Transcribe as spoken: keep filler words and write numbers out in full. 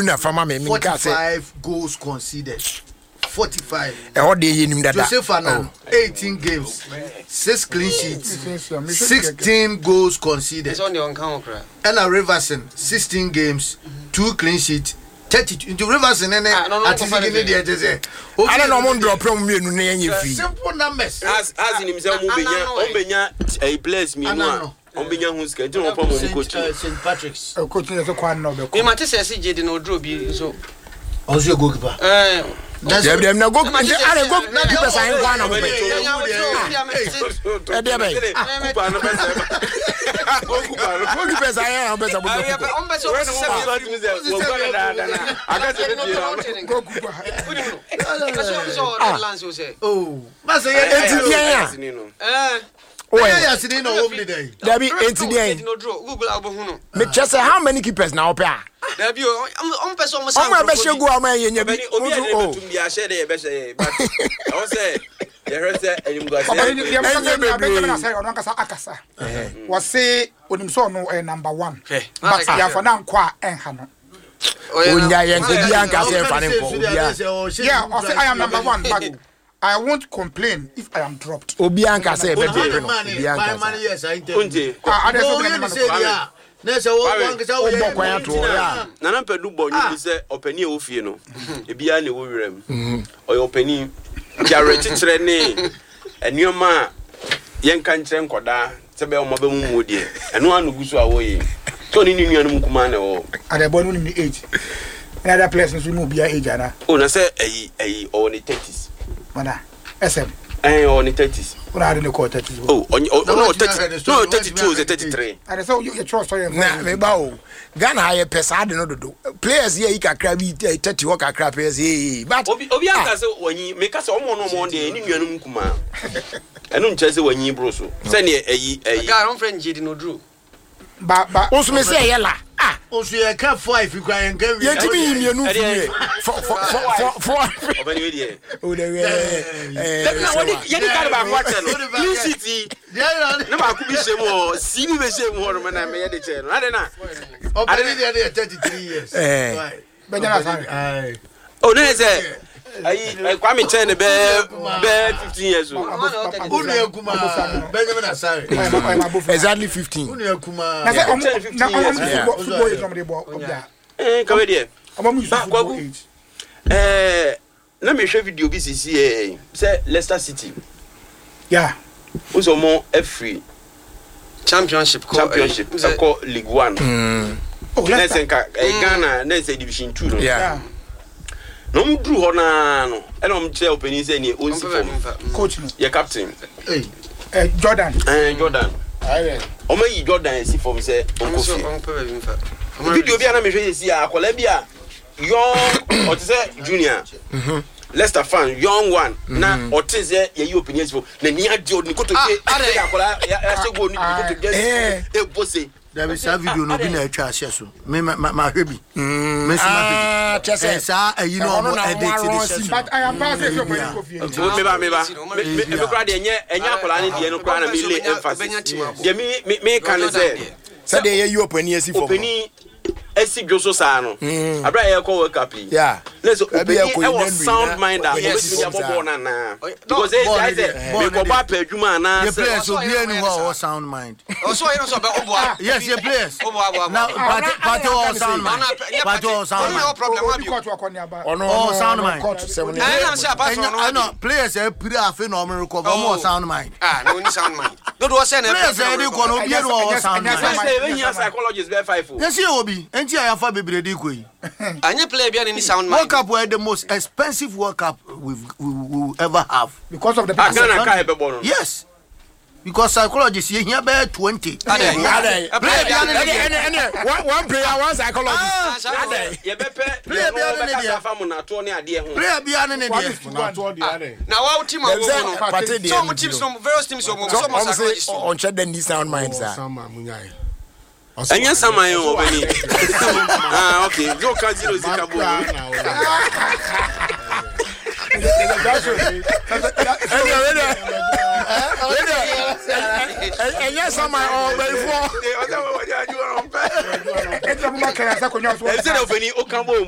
mienu na fama me me ka say forty-five goals conceded. forty-five. E ho de yenim dada. Joseph Anan, eighteen games, six clean sheets, sixteen goals conceded. It's on the account. Ella Riverson, sixteen games, two clean sheets, thirty-two. Into Riverson and then at the beginning they say, I don't know mon drop from mienu na yen free. Simple numbers. As as in himself Mubenya, Ombenya a place me no. Ombenya hu ska nti no pa mo coach. Saint Patrick's. Coach no so kwan no be ko. Me mate say C J dey no draw bi so. Also goalkeeper. Eh That's them them na go nti are go na keep sign kwan na go be. E dey be. Kupa no be say. Go kupa no. Go keep sign na be say. On be so wo go da da na. Aga se be go kupa. So so lance you say. Oh. Mas say enti Eh oh yeah, sitting no home today. There be eighty there. No draw. Google albo no. Me just say how many keepers now ope ah? There be on person almost. O ma be shegu ama yenya bi. Obi e dey betum dia share dey be say but I say you heard say enyim go say. Obi dey be na say ono kasa akasa. Was say onim so no number one. But ya for na nkwa enha no. Onya yen ko bi anka say fa ne ko bia. Yeah, I say I am number one but I won't complain if I am dropped. Obi anka say be drop no. Obi anka. My money yes I intend. Unje. Ah, I don't say yeah. Na say wo wan ka say wo bo kwan to ya. Na na pedu bo nyu say opani e wo fie no. E bia na wo wirem. Oyo opani jare chichire ne enioma yen kan kire nkoda se be o ma be mu mu die. Eno anu gusu a wo yi. So ni ni nua no mu kuma na wo. Ade bo no ni age. Another place no mu bia age ana. O na say eyi eyi o ni thirties. Mana S M. Eh o ni thirties. Una ade ne ko thirties. Oh, no thirty. No thirty-two is thirty-three. Ade so you trust so yen. Na me ba o. Ghana haye pesa ade no dodo. Players here ikakra bi thirty work akra players here. But obi obi aka say wanyi me ka say omo no mo de ni nuanum kuma. Eno nche say wanyi bro so. Say ne eyi eyi. God on friend J D no draw. Ba ba also me say yela. Ah, also you can five you can get. Ye timi mienu fie. For for for for. Obani we die. O de we. Eh. Na woni ye di ka ba kwa che no. Clean city. Na ba ku bi shemu o, si bi be shemu o no na me ye de che no. Ade na. Obani dey thirty-three years. Eh. Benjana say. Oh no say. Ayi Kwame Chen be be fifteen years old. Unu yakuma Benjamin Asare. Exactly fifteen. Unu yakuma. Na say na football football is from the ball. Eh, ka we dey. Omo mu football age. Eh, na me hwe video bi sisi eh say Leicester City. Yeah. Uso mo every Championship championship ko League one. Mm. Oh, let's say Ghana, let's say Division two. Yeah. No mu dru ho na no. E no mche openi say ni onsi form. Coach no. Your captain. Hey. Eh Jordan. Eh Jordan. Aye. O ma yi Jordan si form say onkofi. Video bi na me hwe si akola bi a young or say junior. Mhm. Leicester fan young one na otin say ye yi opinion si form. Na ni ade o ni koto je akola ya se go ni koto je e bose. There is a video no be na atwa ase so. Me ma ma hwe bi. Me so ma Ah, chese. Sa ayi no mo edit this. But I am pass if you play coffee. Me ba me ba. Me me kura de enye enye akola ne de no kura na me lay emphasis. De me me kan say say dey you opani asi for. Opani esi gwoso sa no. Abra ye ko work up. Yeah. Let's opani e was sound mind that we be abo na na. Because I say me ko ba pa adwuma na. The players obi anu ho sound mind. Also you know so be obo. Yes, the players. Obo abo. Now party all sound mind. Party all sound mind. No problem abi. Ono all sound mind. I am say apart from I know players e pre afi no me recover more sound mind. Ah, no ni sound mind. No do say na players e dey go no obi anu ho sound mind. Say when you psychologist be five. Yes, you obi. Enti ayafa bebre dey ko yi. Anya play bia ni sound mind. World Cup were the most expensive World Cup we've, we will ever have. Because of the Ghana kai be born. Yes. Because psychologists here here be twenty. Ade. One one player, one psychologist. Ade. Ye be pe. Player bia ne dey afa mo na to ne ade ho. Player bia ne dey. Na to dey ade. Na wa team a wo no. So mo teams no various teams so mo so mo psychologist. On check the sound mind sir. Anya samaye o bani. Ah okay. Zo ka zero zika bo. Anya samaye o bani fo. E o da wo ja ju on pe. E se no bani o kan bo.